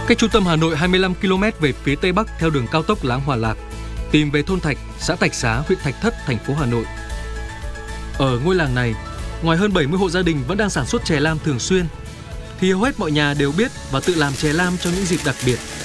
cách trung tâm Hà Nội 25 km về phía tây bắc theo đường cao tốc Láng Hòa Lạc, tìm về thôn Thạch, xã Thạch Xá, huyện Thạch Thất, thành phố Hà Nội. Ở ngôi làng này, ngoài hơn 70 hộ gia đình vẫn đang sản xuất chè lam thường xuyên, thì hầu hết mọi nhà đều biết và tự làm chè lam trong những dịp đặc biệt.